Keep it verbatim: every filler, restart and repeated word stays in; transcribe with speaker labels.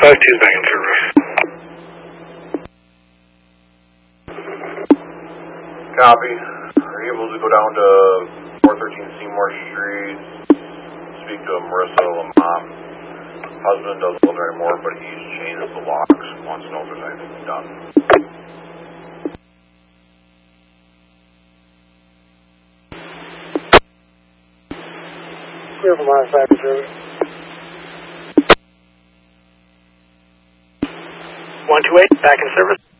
Speaker 1: five two back in service.
Speaker 2: Copy. Are you able to go down to four thirteen Seymour Street, speak to Marissa Lamont? Husband doesn't live there anymore, but he's changed the locks. Wants to know if there's anything done.
Speaker 3: Clear from our side, service.
Speaker 1: one two eight, back in service.